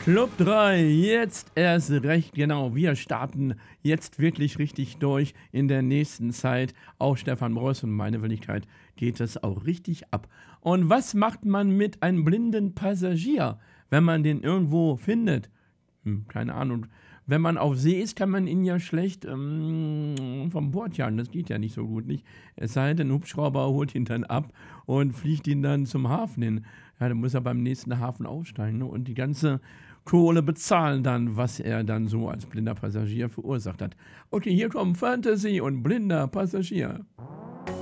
Club 3, jetzt erst recht, genau. Wir starten jetzt wirklich richtig durch in der nächsten Zeit. Auch Stefan Breuß und meine Wenigkeit geht es auch richtig ab. Und was macht man mit einem blinden Passagier, wenn man den irgendwo findet? Keine Ahnung. Wenn man auf See ist, kann man ihn ja schlecht vom Bord jagen. Das geht ja nicht so gut, nicht? Es sei denn, ein Hubschrauber holt ihn dann ab und fliegt ihn dann zum Hafen hin. Ja, dann muss er beim nächsten Hafen aussteigen, ne? Und die ganze Kohle bezahlen dann, was er dann so als blinder Passagier verursacht hat. Okay, hier kommen Fantasy und blinder Passagier.